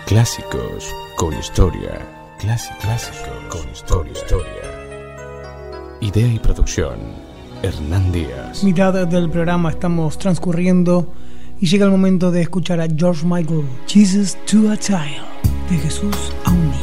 Clásicos con historia. Clásicos con historia. Idea y producción, Hernán Díaz. Mitad del programa estamos transcurriendo y llega el momento de escuchar a George Michael, Jesus to a Child, de Jesús a un niño.